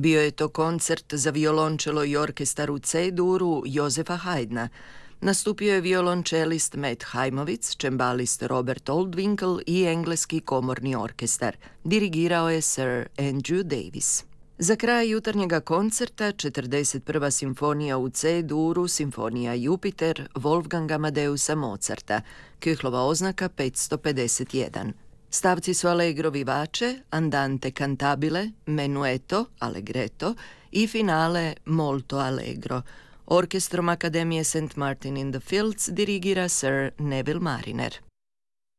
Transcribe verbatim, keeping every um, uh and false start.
Bio je to koncert za violončelo i orkestar u C-duru Jozefa Haydna. Nastupio je violončelist Matt Heimowitz, čembalist Robert Oldwinkle i engleski komorni orkestar. Dirigirao je Sir Andrew Davis. Za kraj jutarnjega koncerta četrdeset prva simfonija u C-duru, simfonija Jupiter, Wolfganga Amadeusa Mozarta, Köchlova oznaka petsto pedeset jedan. Stavci su allegro vivace, andante cantabile, menueto, allegretto i finale molto allegro. Orkestrom Akademije Saint Martin in the Fields dirigira Sir Neville Mariner.